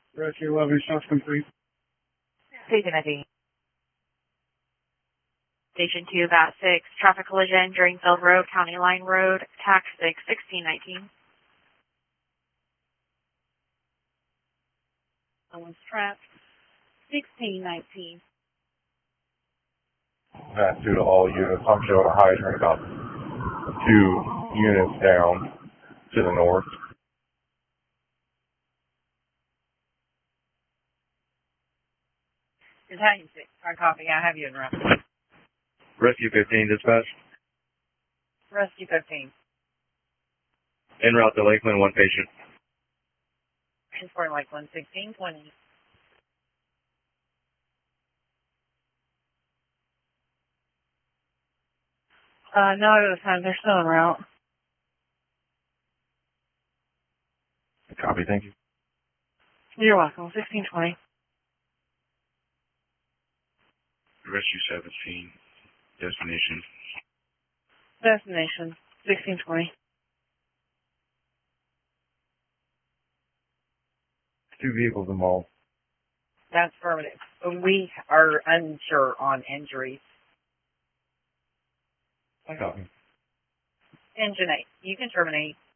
Rescue 11, shots complete. Station ID. Station 2, VAT 6, traffic collision, Drainfield Road, County Line Road, TAC 6, 1619. Someone's trapped. 1619. VAT 2 to all units. I'm showing a hydrant about 2 units down to the north. Battalion 6, hard copy. I have you in route. Rescue 15, dispatch. Rescue 15. En route to Lakeland, 1 patient. Transport Lakeland 1620. No, this time they're still en route. Copy, thank you. You're welcome. 1620. Rescue 17, destination. Destination 1620. 2 vehicles involved. That's affirmative. We are unsure on injuries. I copy. Engine 8, you can terminate.